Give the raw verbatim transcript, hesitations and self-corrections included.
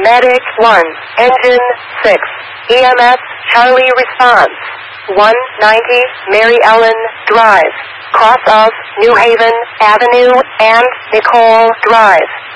Medic one, Engine six, E M S Charlie response. one ninety Mary Ellen Drive, cross of New Haven Avenue and Nicole Drive.